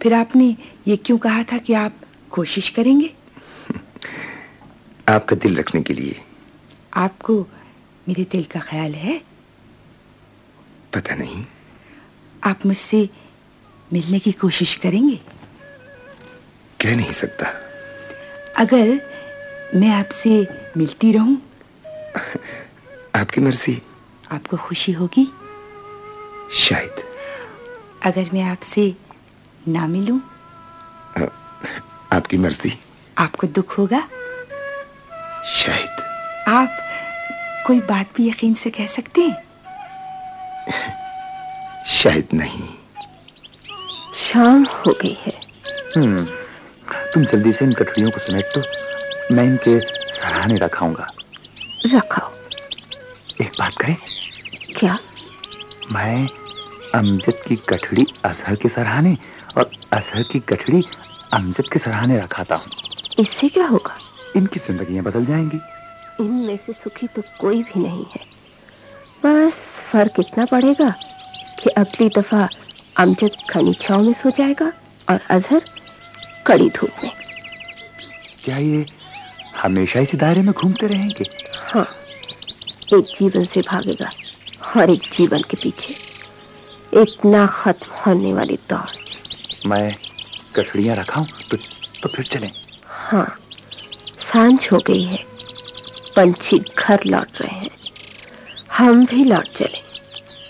फिर आपने ये क्यों कहा था कि आप कोशिश करेंगे? आपका दिल रखने के लिए। आपको मेरे दिल का ख्याल है? पता नहीं। आप मुझसे मिलने की कोशिश करेंगे? कह नहीं सकता। अगर मैं आपसे मिलती रहूं? आपकी मर्जी। आपको खुशी होगी? शायद। अगर मैं आपसे ना मिलूं? आपकी मर्जी। आपको दुख होगा? शायद। आप कोई बात भी यकीन से कह सकते हैं? शायद नहीं। शाम हो गई है। तुम जल्दी से इन कटोरियों को समेट दो, मैं इनके सराहने रखाऊंगा। रखाओ। एक बात करें? क्या? मैं अमजद की गठड़ी अजहर के सराहने और अजहर की गठड़ी अमजद के सराहने रखाता हूँ। इससे क्या होगा? इनकी जिंदगियां बदल जाएंगी। इनमें से सुखी तो कोई भी नहीं है। बस फर्क इतना पड़ेगा कि अगली दफा अमजद घनी छांव में सो जाएगा और अजहर कड़ी धूप में। क्या ये हमेशा इसी दायरे में घूमते रहेंगे? हाँ, एक जीवन से भागेगा और एक जीवन के पीछे, एक ना खत्म होने वाली दौड़। मैं गठड़ियां रखाऊं तो फिर चलें। हाँ, सांझ हो गई है, पंछी घर लौट रहे हैं, हम भी लौट चले।